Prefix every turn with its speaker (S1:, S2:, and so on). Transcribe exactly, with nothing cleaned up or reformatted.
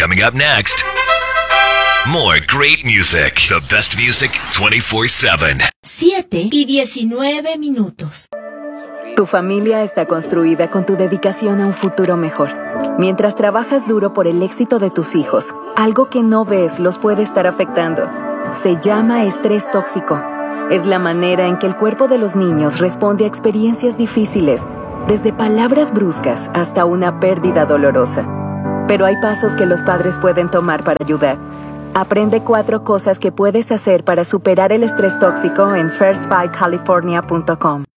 S1: Coming up next, more great music. The best music twenty-four seven.
S2: siete y diecinueve minutos.
S3: Tu familia está construida con tu dedicación a un futuro mejor. Mientras trabajas duro por el éxito de tus hijos, algo que no ves los puede estar afectando. Se llama estrés tóxico. Es la manera en que el cuerpo de los niños responde a experiencias difíciles, desde palabras bruscas hasta una pérdida dolorosa. Pero hay pasos que los padres pueden tomar para ayudar. Aprende cuatro cosas que puedes hacer para superar el estrés tóxico en first five california punto com.